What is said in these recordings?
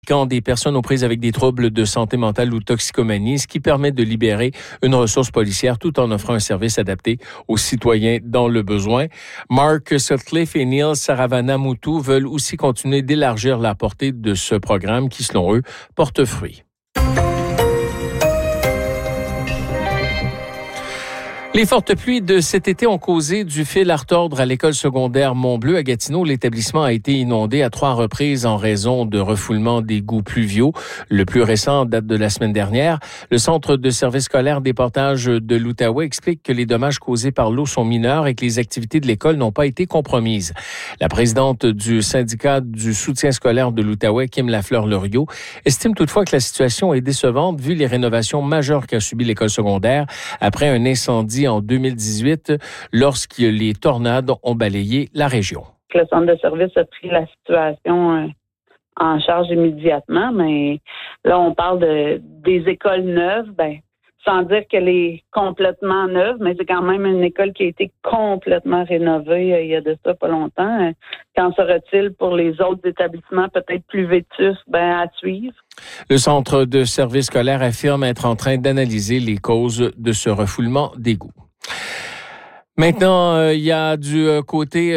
impliquant des personnes aux prises avec des troubles de santé mentale ou toxicomanie, ce qui permet de libérer une ressource policière tout en offrant un service adapté aux citoyens dans le besoin. Mark Sutcliffe et Neil Saravanamuthu veulent aussi continuer d'élargir la portée de ce programme qui, selon eux, porte fruit. Les fortes pluies de cet été ont causé du fil à retordre à l'école secondaire Mont-Bleu à Gatineau. L'établissement a été inondé à 3 reprises en raison de refoulements d'égouts pluviaux. Le plus récent date de la semaine dernière. Le Centre de service scolaire des portages de l'Outaouais explique que les dommages causés par l'eau sont mineurs et que les activités de l'école n'ont pas été compromises. La présidente du syndicat du soutien scolaire de l'Outaouais, Kim Lafleur-Loriot, estime toutefois que la situation est décevante vu les rénovations majeures qu'a subi l'école secondaire après un incendie en 2018 lorsque les tornades ont balayé la région. Le centre de service a pris la situation en charge immédiatement, mais là, on parle des écoles neuves, sans dire qu'elle est complètement neuve, mais c'est quand même une école qui a été complètement rénovée il y a de ça pas longtemps. Qu'en sera-t-il pour les autres établissements peut-être plus vétustes, à suivre? Le Centre de service scolaire affirme être en train d'analyser les causes de ce refoulement d'égouts. Maintenant, il y a du côté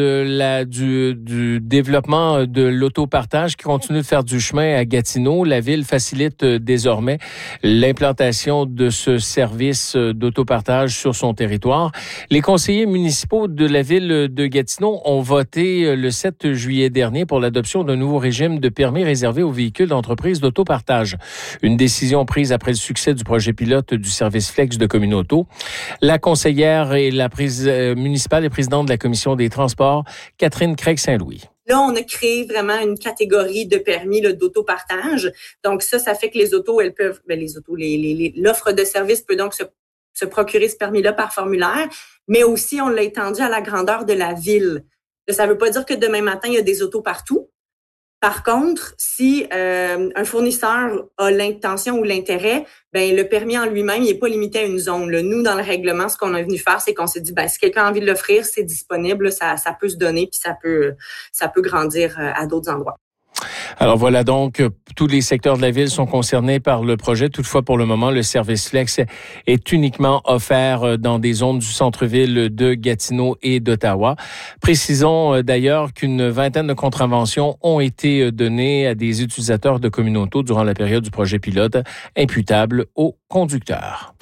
du développement de l'autopartage qui continue de faire du chemin à Gatineau. La ville facilite désormais l'implantation de ce service d'autopartage sur son territoire. Les conseillers municipaux de la ville de Gatineau ont voté le 7 juillet dernier pour l'adoption d'un nouveau régime de permis réservé aux véhicules d'entreprise d'autopartage. Une décision prise après le succès du projet pilote du service Flex de Communauto. La conseillère et la municipale et présidente de la commission des transports, Catherine Craig-Saint-Louis. Là, on a créé vraiment une catégorie de permis d'autopartage. Donc ça fait que les autos, elles peuvent, l'offre de service peut donc se procurer ce permis-là par formulaire, mais aussi on l'a étendu à la grandeur de la ville. Là, ça ne veut pas dire que demain matin, il y a des autos partout. Par contre, si un fournisseur a l'intention ou l'intérêt, le permis en lui-même, il n'est pas limité à une zone. Là. Nous, dans le règlement, ce qu'on est venu faire, c'est qu'on s'est dit, si quelqu'un a envie de l'offrir, c'est disponible, ça peut se donner, puis ça peut grandir à d'autres endroits. Alors voilà donc, tous les secteurs de la ville sont concernés par le projet. Toutefois, pour le moment, le service Flex est uniquement offert dans des zones du centre-ville de Gatineau et d'Ottawa. Précisons d'ailleurs qu'une vingtaine de contraventions ont été données à des utilisateurs de Communauto durant la période du projet pilote, imputables aux conducteurs.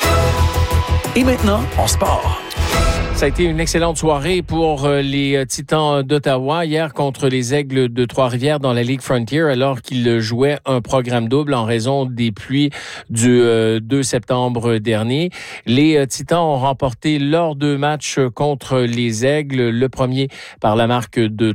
Et maintenant, en sport. Ça a été une excellente soirée pour les Titans d'Ottawa hier contre les Aigles de Trois-Rivières dans la Ligue Frontier alors qu'ils jouaient un programme double en raison des pluies du 2 septembre dernier. Les Titans ont remporté leurs 2 matchs contre les Aigles, le premier par la marque de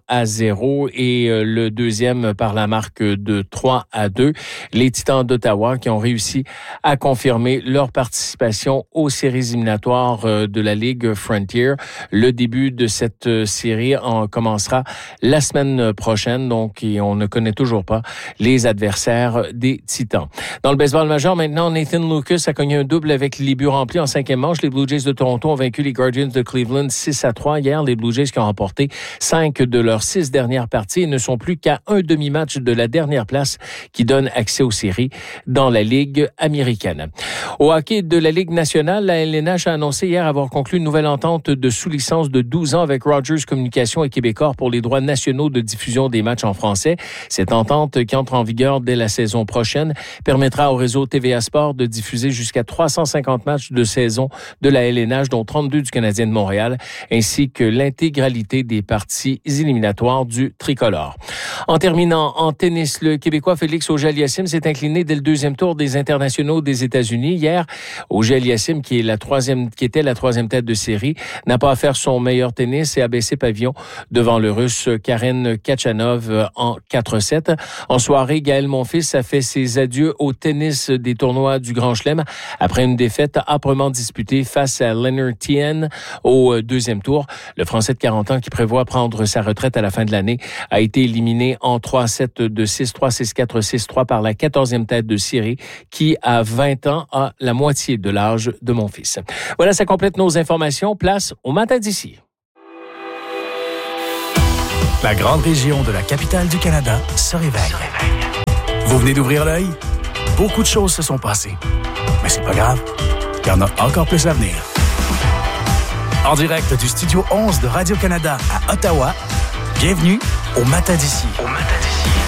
3-0 et le deuxième par la marque de 3-2. Les Titans d'Ottawa qui ont réussi à confirmer leur participation aux séries éliminatoires de la Ligue Frontier. Le début de cette série commencera la semaine prochaine, donc et on ne connaît toujours pas les adversaires des Titans. Dans le baseball majeur, maintenant, Nathan Lucas a cogné un double avec les buts remplis en 5e manche. Les Blue Jays de Toronto ont vaincu les Guardians de Cleveland 6-3 hier. Les Blue Jays qui ont remporté 5 de leurs 6 dernières parties et ne sont plus qu'à un demi-match de la dernière place qui donne accès aux séries dans la Ligue américaine. Au hockey de la Ligue nationale, la LNH a annoncé hier avoir conclu une nouvelle entente de sous-licence de 12 ans avec Rogers Communications et Québecor pour les droits nationaux de diffusion des matchs en français. Cette entente, qui entre en vigueur dès la saison prochaine, permettra au réseau TVA Sport de diffuser jusqu'à 350 matchs de saison de la LNH, dont 32 du Canadien de Montréal, ainsi que l'intégralité des parties éliminatoires du tricolore. En terminant, en tennis, le Québécois Félix Auger-Aliassime s'est incliné dès le 2e tour des internationaux des États-Unis. Hier, Auger-Aliassime, qui était la 3e tête de série, n'a pas à faire son meilleur tennis et a baissé pavillon devant le Russe Karen Khachanov en 4-7. En soirée, Gaël Monfils a fait ses adieux au tennis des tournois du Grand Chelem après une défaite âprement disputée face à Leonard Tien au 2e tour. Le Français de 40 ans qui prévoit prendre sa retraite à la fin de l'année a été éliminé en 3-7 de 6-3, 6-4, 6-3 par la 14e tête de série qui, à 20 ans, a la moitié de l'âge de Monfils. Voilà, ça complète nos informations. Place au matin d'ici. La grande région de la capitale du Canada se réveille. Vous venez d'ouvrir l'œil? Beaucoup de choses se sont passées. Mais c'est pas grave, il y en a encore plus à venir. En direct du Studio 11 de Radio-Canada à Ottawa, bienvenue au Matin d'ici.